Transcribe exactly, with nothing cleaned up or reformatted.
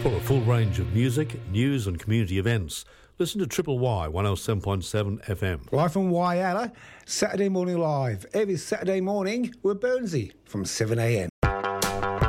For a full range of music, news and community events, listen to Triple Y one oh seven point seven F M. Live from Whyalla, Saturday Morning Live. Every Saturday morning with Burnsy from seven a m.